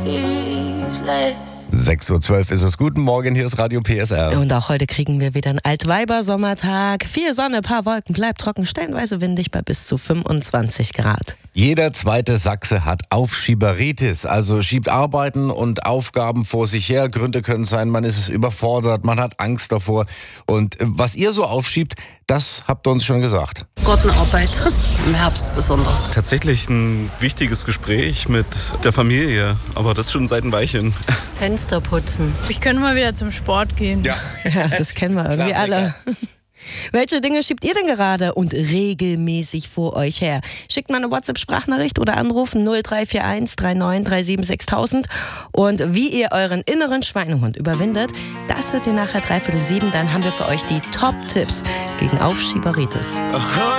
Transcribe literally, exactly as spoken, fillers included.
sechs Uhr zwölf ist es. Guten Morgen, hier ist Radio P S R. Und auch heute kriegen wir wieder einen Altweiber-Sommertag. Viel Sonne, paar Wolken, bleibt trocken, stellenweise windig bei bis zu fünfundzwanzig Grad. Jeder zweite Sachse hat Aufschieberitis, also schiebt Arbeiten und Aufgaben vor sich her. Gründe können sein, man ist überfordert, man hat Angst davor. Und was ihr so aufschiebt, das habt ihr uns schon gesagt. Gartenarbeit, im Herbst besonders. Tatsächlich ein wichtiges Gespräch mit der Familie, aber das schon seit ein Weilchen. Fenster putzen. Ich könnte mal wieder zum Sport gehen. Ja, Ja, das kennen wir irgendwie alle. Welche Dinge schiebt ihr denn gerade und regelmäßig vor euch her? Schickt mal eine WhatsApp-Sprachnachricht oder anrufen null drei vier eins drei neun drei sieben sechs tausend. Und wie ihr euren inneren Schweinehund überwindet, das hört ihr nachher dreiviertel sieben. Dann haben wir für euch die Top-Tipps gegen Aufschieberitis.